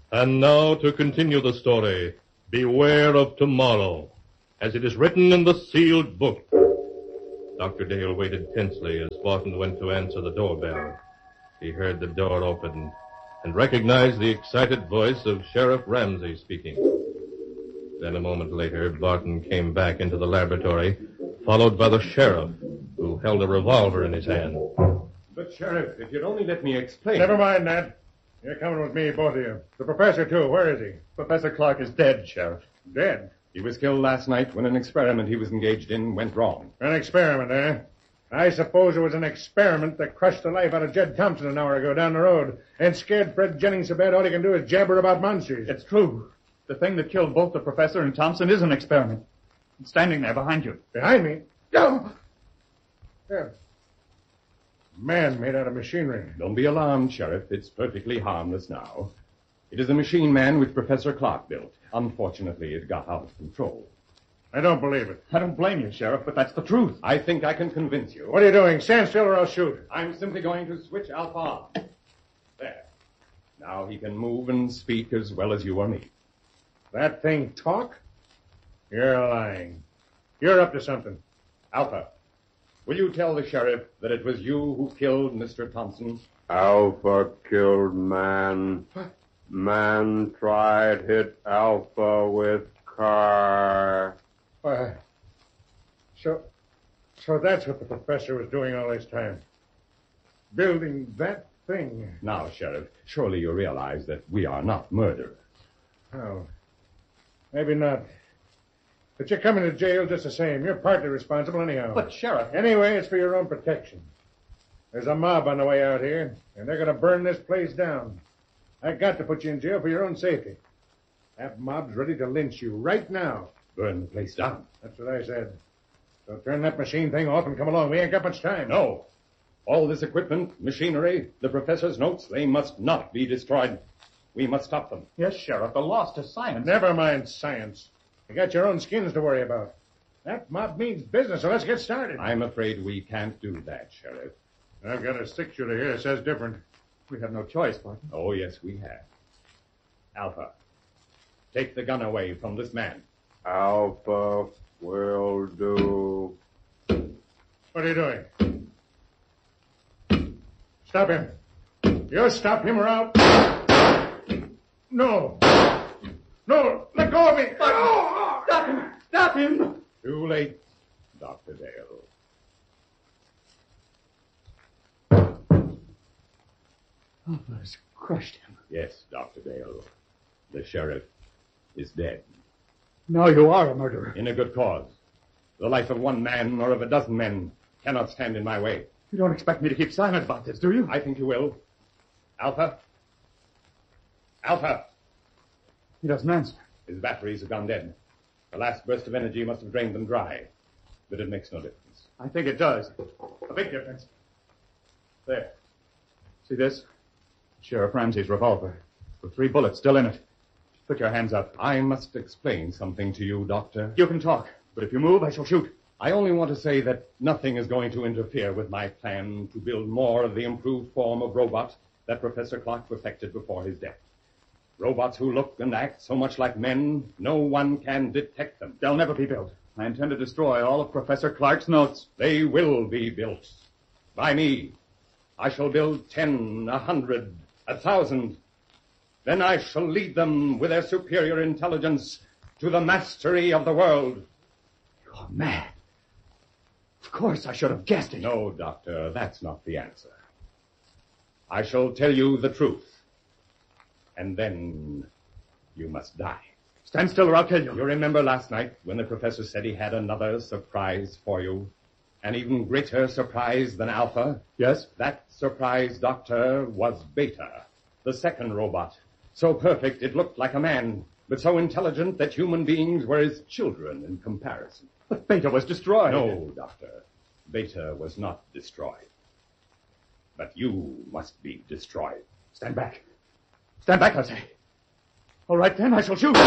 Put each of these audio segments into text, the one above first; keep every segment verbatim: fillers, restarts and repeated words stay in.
And now to continue the story, beware of tomorrow, as it is written in the sealed book. Doctor Dale waited tensely as Barton went to answer the doorbell. He heard the door open and recognized the excited voice of Sheriff Ramsey speaking. Then a moment later, Barton came back into the laboratory, followed by the sheriff, who held a revolver in his hand. But, Sheriff, if you'd only let me explain... Never mind that. You're coming with me, both of you. The professor, too. Where is he? Professor Clark is dead, Sheriff. Dead? He was killed last night when an experiment he was engaged in went wrong. An experiment, eh? I suppose it was an experiment that crushed the life out of Jed Thompson an hour ago down the road and scared Fred Jennings so bad all he can do is jabber about monsters. It's true. The thing that killed both the professor and Thompson is an experiment. It's standing there behind you. Behind me? No! Yeah. Man made out of machinery. Don't be alarmed, Sheriff. It's perfectly harmless now. It is a machine man which Professor Clark built. Unfortunately, it got out of control. I don't believe it. I don't blame you, Sheriff, but that's the truth. I think I can convince you. What are you doing? Stand still or I'll shoot. I'm simply going to switch Alpha on. There. Now he can move and speak as well as you or me. That thing talk? You're lying. You're up to something. Alpha, will you tell the sheriff that it was you who killed Mister Thompson? Alpha killed man. What? Man tried hit Alpha with car. Why, so, so that's what the professor was doing all this time. Building that thing. Now, Sheriff, surely you realize that we are not murderers. Oh, maybe not. But you're coming to jail just the same. You're partly responsible anyhow. But, Sheriff... Anyway, it's for your own protection. There's a mob on the way out here, and they're going to burn this place down. I got to put you in jail for your own safety. That mob's ready to lynch you right now. Burn the place down. That's what I said. So turn that machine thing off and come along. We ain't got much time. No. All this equipment, machinery, the professor's notes, they must not be destroyed. We must stop them. Yes, Sheriff, the loss to science. Never mind science. You got your own skins to worry about. That mob means business, so let's get started. I'm afraid we can't do that, Sheriff. I've got a six-shooter here that says different. We have no choice, Barton. Oh, yes, we have. Alpha, take the gun away from this man. Alpha will do. What are you doing? Stop him. You stop him or I'll... No. No, let go of me. No. Stop him. Stop him. Too late, Doctor Dale. Alpha has crushed him. Yes, Doctor Dale. The sheriff is dead. Now you are a murderer. In a good cause. The life of one man or of a dozen men cannot stand in my way. You don't expect me to keep silent about this, do you? I think you will. Alpha? Alpha! He doesn't answer. His batteries have gone dead. The last burst of energy must have drained them dry. But it makes no difference. I think it does. A big difference. There. See this? Sheriff Ramsey's revolver. With three bullets still in it. Put your hands up. I must explain something to you, Doctor. You can talk, but if you move, I shall shoot. I only want to say that nothing is going to interfere with my plan to build more of the improved form of robot that Professor Clark perfected before his death. Robots who look and act so much like men, no one can detect them. They'll never be built. I intend to destroy all of Professor Clark's notes. They will be built. By me. I shall build ten, a hundred, a thousand. Then I shall lead them with their superior intelligence to the mastery of the world. You're mad. Of course, I should have guessed it. No, Doctor, that's not the answer. I shall tell you the truth. And then you must die. Stand still or I'll kill you. You remember last night when the professor said he had another surprise for you? An even greater surprise than Alpha? Yes? That surprise, Doctor, was Beta, the second robot. So perfect it looked like a man, but so intelligent that human beings were his children in comparison. But Beta was destroyed. No, Doctor. Beta was not destroyed. But you must be destroyed. Stand back. Stand back, I say. All right, then, I shall shoot.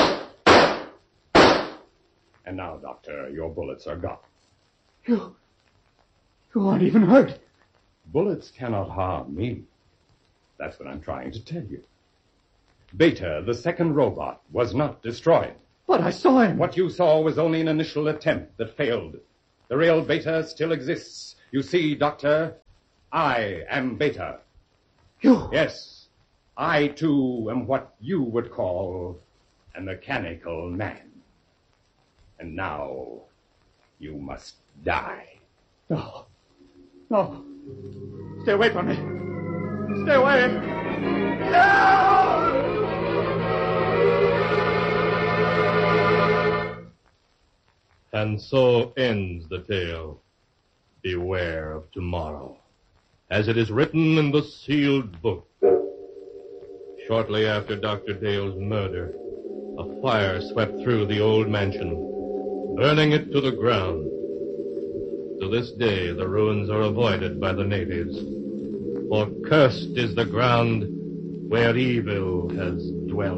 And now, Doctor, your bullets are gone. You... You aren't even hurt. Bullets cannot harm me. That's what I'm trying to tell you. Beta, the second robot, was not destroyed. But I saw him. What you saw was only an initial attempt that failed. The real Beta still exists. You see, Doctor, I am Beta. You? Yes, I too am what you would call a mechanical man. And now you must die. No. No. Stay away from me. Stay away. No! And so ends the tale. Beware of tomorrow, as it is written in the sealed book. Shortly after Doctor Dale's murder, a fire swept through the old mansion, burning it to the ground. To this day, the ruins are avoided by the natives, for cursed is the ground where evil has dwelt.